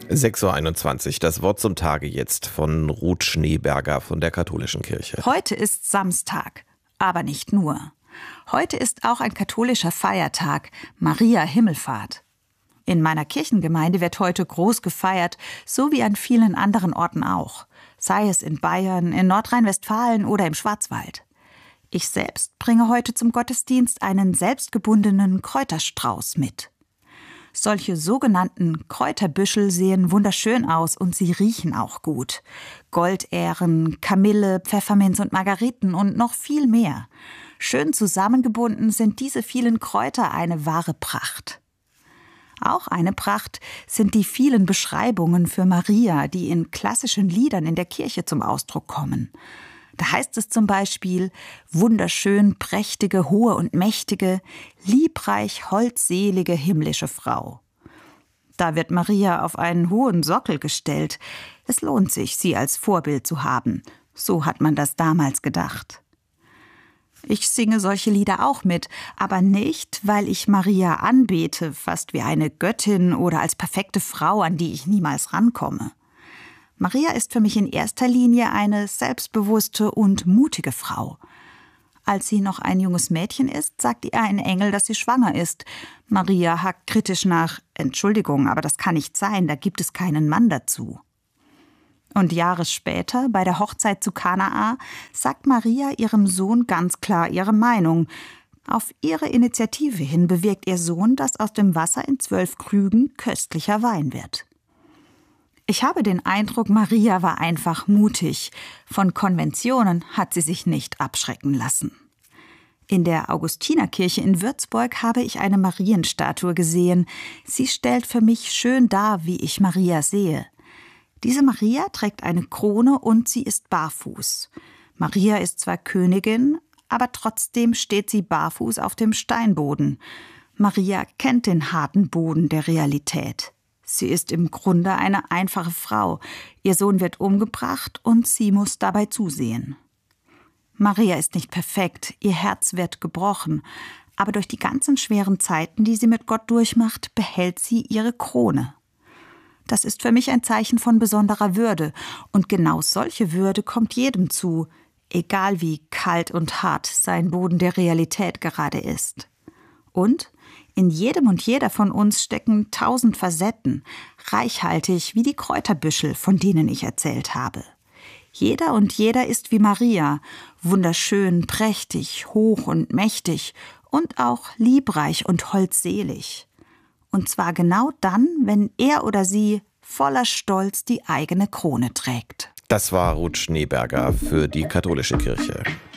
6:21 Uhr, das Wort zum Tage jetzt von Ruth Schneeberger von der Katholischen Kirche. Heute ist Samstag, aber nicht nur. Heute ist auch ein katholischer Feiertag, Maria Himmelfahrt. In meiner Kirchengemeinde wird heute groß gefeiert, so wie an vielen anderen Orten auch. Sei es in Bayern, in Nordrhein-Westfalen oder im Schwarzwald. Ich selbst bringe heute zum Gottesdienst einen selbstgebundenen Kräuterstrauß mit. Solche sogenannten Kräuterbüschel sehen wunderschön aus und sie riechen auch gut. Goldähren, Kamille, Pfefferminz und Margeriten und noch viel mehr. Schön zusammengebunden sind diese vielen Kräuter eine wahre Pracht. Auch eine Pracht sind die vielen Beschreibungen für Maria, die in klassischen Liedern in der Kirche zum Ausdruck kommen. Da heißt es zum Beispiel: wunderschön, prächtige, hohe und mächtige, liebreich, holdselige, himmlische Frau. Da wird Maria auf einen hohen Sockel gestellt. Es lohnt sich, sie als Vorbild zu haben. So hat man das damals gedacht. Ich singe solche Lieder auch mit, aber nicht, weil ich Maria anbete, fast wie eine Göttin oder als perfekte Frau, an die ich niemals rankomme. Maria ist für mich in erster Linie eine selbstbewusste und mutige Frau. Als sie noch ein junges Mädchen ist, sagt ihr ein Engel, dass sie schwanger ist. Maria hakt kritisch nach: Entschuldigung, aber das kann nicht sein, da gibt es keinen Mann dazu. Und Jahre später, bei der Hochzeit zu Kanaa, sagt Maria ihrem Sohn ganz klar ihre Meinung. Auf ihre Initiative hin bewirkt ihr Sohn, dass aus dem Wasser in 12 Krügen köstlicher Wein wird. Ich habe den Eindruck, Maria war einfach mutig. Von Konventionen hat sie sich nicht abschrecken lassen. In der Augustinerkirche in Würzburg habe ich eine Marienstatue gesehen. Sie stellt für mich schön dar, wie ich Maria sehe. Diese Maria trägt eine Krone und sie ist barfuß. Maria ist zwar Königin, aber trotzdem steht sie barfuß auf dem Steinboden. Maria kennt den harten Boden der Realität. Sie ist im Grunde eine einfache Frau. Ihr Sohn wird umgebracht und sie muss dabei zusehen. Maria ist nicht perfekt, ihr Herz wird gebrochen, aber durch die ganzen schweren Zeiten, die sie mit Gott durchmacht, behält sie ihre Krone. Das ist für mich ein Zeichen von besonderer Würde, und genau solche Würde kommt jedem zu, egal wie kalt und hart sein Boden der Realität gerade ist. Und in jedem und jeder von uns stecken 1000 Facetten, reichhaltig wie die Kräuterbüschel, von denen ich erzählt habe. Jeder und jeder ist wie Maria, wunderschön, prächtig, hoch und mächtig und auch liebreich und holdselig. Und zwar genau dann, wenn er oder sie voller Stolz die eigene Krone trägt. Das war Ruth Schneeberger für die Katholische Kirche.